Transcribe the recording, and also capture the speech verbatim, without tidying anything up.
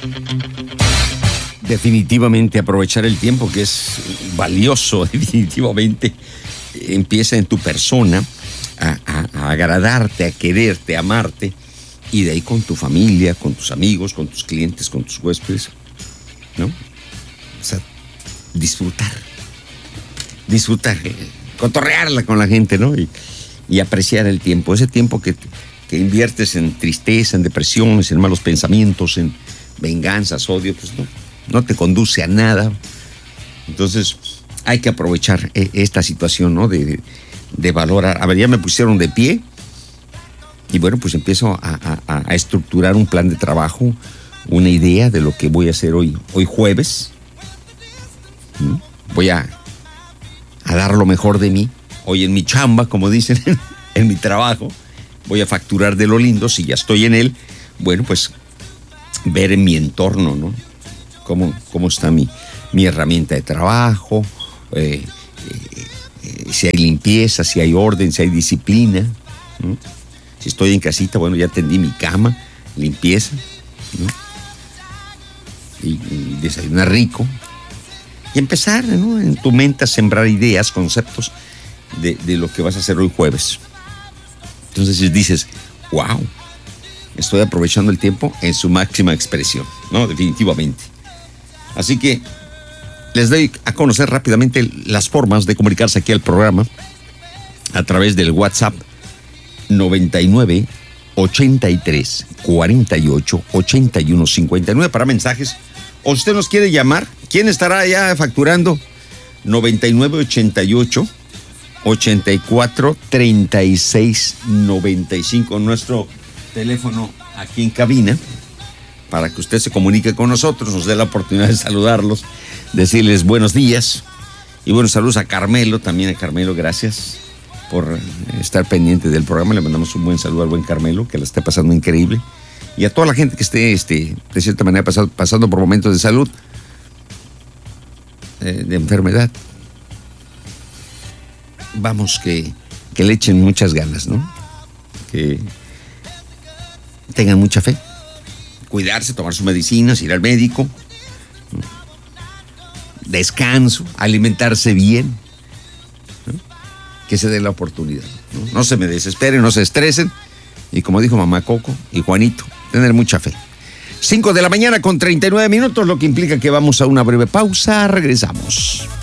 Definitivamente aprovechar el tiempo, que es valioso, definitivamente. Empieza en tu persona a, a, a agradarte, a quererte, a amarte, y de ahí con tu familia, con tus amigos, con tus clientes, con tus huéspedes, ¿no? O sea, disfrutar, disfrutar, eh, cotorrearla con la gente, ¿no? Y, y apreciar el tiempo, ese tiempo que, que inviertes en tristeza, en depresiones, en malos pensamientos, en venganzas, odio, pues no, no te conduce a nada. Entonces hay que aprovechar esta situación, ¿no? De, de valorar. A ver, ya me pusieron de pie y bueno, pues empiezo a, a, a estructurar un plan de trabajo, una idea de lo que voy a hacer hoy, hoy jueves. ¿Mm? Voy a, a dar lo mejor de mí. Hoy en mi chamba, como dicen, en mi trabajo, voy a facturar de lo lindo. Si ya estoy en él, bueno, pues ver en mi entorno, ¿no? Cómo, cómo está mi, mi herramienta de trabajo, eh, eh, eh, si hay limpieza, si hay orden, si hay disciplina, ¿no? Si estoy en casita, bueno, ya tendí mi cama, limpieza, ¿no? Y, y desayunar rico. Y empezar, ¿no? En tu mente a sembrar ideas, conceptos de, de lo que vas a hacer hoy jueves. Entonces dices, wow, estoy aprovechando el tiempo en su máxima expresión, ¿no? Definitivamente. Así que les doy a conocer rápidamente las formas de comunicarse aquí al programa a través del WhatsApp noventa y nueve, ochenta y tres, cuarenta y ocho, ochenta y uno, cincuenta y nueve para mensajes. O si usted nos quiere llamar, ¿quién estará ya facturando? noventa y nueve, ochenta y ocho, ochenta y cuatro, treinta y seis, noventa y cinco, nuestro teléfono aquí en cabina, para que usted se comunique con nosotros, nos dé la oportunidad de saludarlos, decirles buenos días. Y buenos saludos a Carmelo, también a Carmelo, gracias por estar pendiente del programa. Le mandamos un buen saludo al buen Carmelo, que la está pasando increíble. Y a toda la gente que esté, este, de cierta manera, pasando, pasando por momentos de salud, eh, de enfermedad. Vamos, que, que le echen muchas ganas, ¿no? Que tengan mucha fe. Cuidarse, tomar sus medicinas, ir al médico. Descanso, alimentarse bien. ¿No? Que se dé la oportunidad. ¿no? No se me desesperen, no se estresen. Y como dijo mamá Coco y Juanito, tener mucha fe. cinco de la mañana con treinta y nueve minutos, lo que implica que vamos a una breve pausa. Regresamos.